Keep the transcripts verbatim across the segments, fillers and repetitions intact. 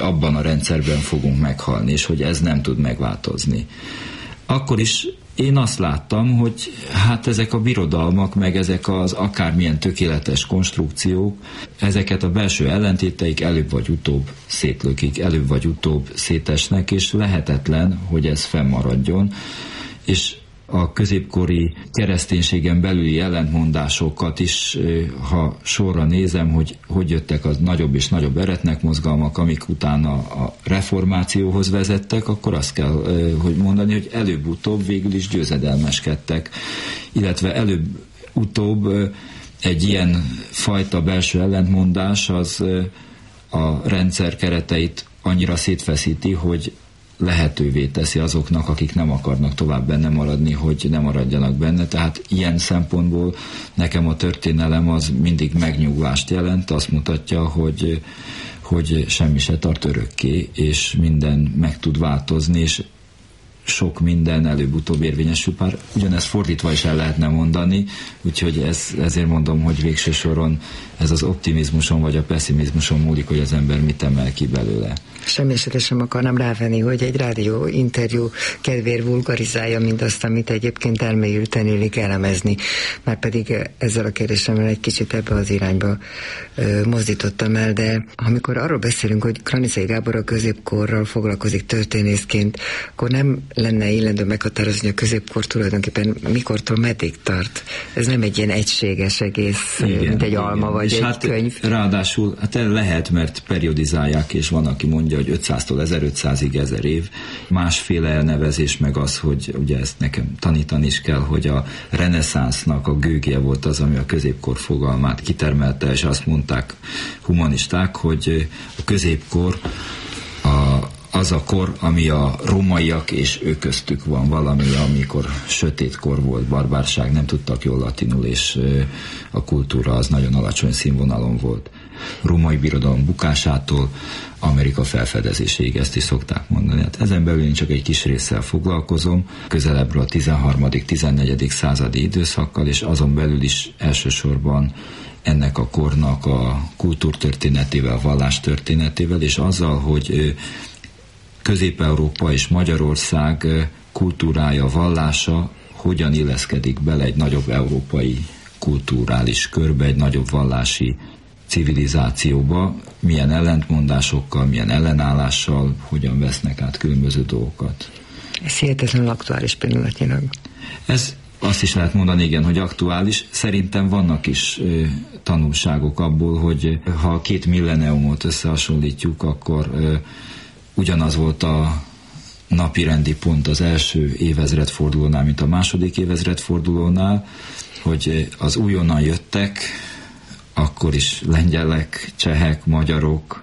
abban a rendszerben fogunk meghalni, és hogy ez nem tud megváltozni. Akkor is én azt láttam, hogy hát ezek a birodalmak, meg ezek az akármilyen tökéletes konstrukciók, ezeket a belső ellentéteik előbb vagy utóbb szétlökik, előbb vagy utóbb szétesnek, és lehetetlen, hogy ez fennmaradjon, és a középkori kereszténységen belüli ellentmondásokat is, ha sorra nézem, hogy hogy jöttek az nagyobb és nagyobb eretnek mozgalmak, amik utána a reformációhoz vezettek, akkor azt kell, hogy mondani, hogy előbb-utóbb végül is győzedelmeskedtek, illetve előbb-utóbb egy ilyen fajta belső ellentmondás az a rendszer kereteit annyira szétfeszíti, hogy lehetővé teszi azoknak, akik nem akarnak tovább benne maradni, hogy ne maradjanak benne. Tehát ilyen szempontból nekem a történelem az mindig megnyugvást jelent, azt mutatja, hogy, hogy semmi se tart örökké, és minden meg tud változni, és sok minden előbb-utóbb érvényesül, pár ugyanezt fordítva is el lehetne mondani, úgyhogy ez, ezért mondom, hogy végső soron ez az optimizmuson vagy a pessimizmuson múlik, hogy az ember mit emel ki belőle. Semmi esetre sem akarnám rávenni, hogy egy rádió interjú kedvéért vulgarizálja mindazt, amit egyébként elmélyülten élik elemezni. Már pedig ezzel a kérdésemmel egy kicsit ebbe az irányba ö, mozdítottam el, de amikor arról beszélünk, hogy Kraniczai Gábor a középkorral foglalkozik történészként, akkor nem lenne illendő meghatározni, hogy a középkor tulajdonképpen mikortól meddig tart. Ez nem egy ilyen egységes egész, igen, mint egy igen. alma vagy és egy hát könyv. Ráadásul hát lehet, mert periodizálják, és van, aki mondja, hogy ötszáztól ezerötszázig ezer év. Másféle elnevezés meg az, hogy ugye ezt nekem tanítani is kell, hogy a reneszánsznak a gőgje volt az, ami a középkor fogalmát kitermelte, és azt mondták humanisták, hogy a középkor a az a kor, ami a rómaiak és ők köztük van valami, amikor sötétkor volt, barbárság, nem tudtak jól latinul, és a kultúra az nagyon alacsony színvonalon volt. Római birodalom bukásától Amerika felfedezéséig, ezt is szokták mondani. Hát ezen belül én csak egy kis résszel foglalkozom, közelebbről a tizenharmadik-tizennegyedik századi időszakkal, és azon belül is elsősorban ennek a kornak a kultúrtörténetével, a vallástörténetével, és azzal, hogy Közép-Európa és Magyarország kultúrája, vallása hogyan illeszkedik bele egy nagyobb európai kulturális körbe, egy nagyobb vallási civilizációba, milyen ellentmondásokkal, milyen ellenállással, hogyan vesznek át különböző dolgokat. Ez hihetetlenül aktuális pillanatnyilag. Ez azt is lehet mondani, igen, hogy aktuális. Szerintem vannak is ö, tanulságok abból, hogy ha a két milleniumot összehasonlítjuk, akkor ö, ugyanaz volt a napirendi pont az első évezredfordulónál, mint a második évezredfordulónál, hogy az újonnan jöttek, akkor is lengyelek, csehek, magyarok,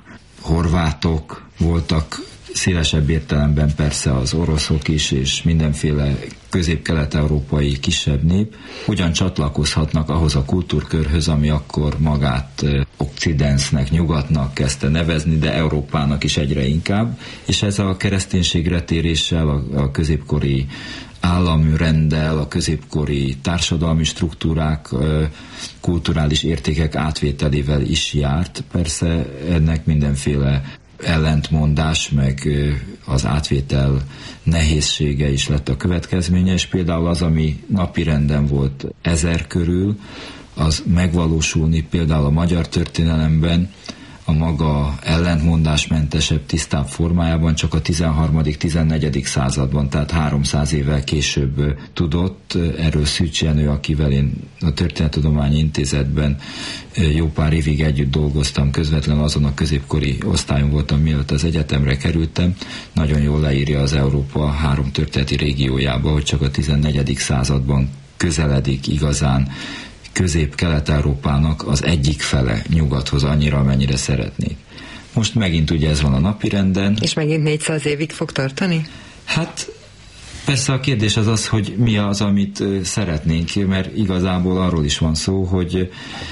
horvátok voltak, szélesebb értelemben persze az oroszok is, és mindenféle közép-kelet-európai kisebb nép, hogyan csatlakozhatnak ahhoz a kultúrkörhöz, ami akkor magát okcidensnek, nyugatnak kezdte nevezni, de Európának is egyre inkább, és ez a kereszténységre téréssel, a, a középkori állami renddel, a középkori társadalmi struktúrák, kulturális értékek átvételével is járt. Persze ennek mindenféle ellentmondás, meg az átvétel nehézsége is lett a következménye, és például az, ami napirenden volt ezer körül, az megvalósulni például a magyar történelemben a maga ellentmondásmentesebb, tisztább formájában csak a tizenharmadik-tizennegyedik században, tehát háromszáz évvel később tudott. Erről Szűcs Jenő, akivel én a Történettudományi Intézetben jó pár évig együtt dolgoztam, közvetlenül azon a középkori osztályon voltam, mielőtt az egyetemre kerültem, nagyon jól leírja az Európa három történeti régiójába, hogy csak a tizennegyedik században közeledik igazán Közép-Kelet-Európának az egyik fele nyugathoz annyira, amennyire szeretnék. Most megint ugye ez van a napirenden. És megint négyszáz évig fog tartani? Hát persze a kérdés az az, hogy mi az, amit szeretnénk, mert igazából arról is van szó, hogy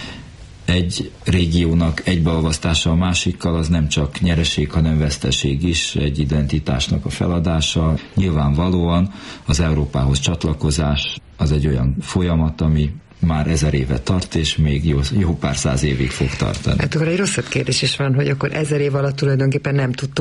egy régiónak egybeolvasztása a másikkal az nem csak nyereség, hanem veszteség is, egy identitásnak a feladása. Nyilvánvalóan az Európához csatlakozás az egy olyan folyamat, ami már ezer éve tart, és még jó, jó pár száz évig fog tartani. Hát akkor egy rosszabb kérdés is van, hogy akkor ezer év alatt tulajdonképpen nem tudtuk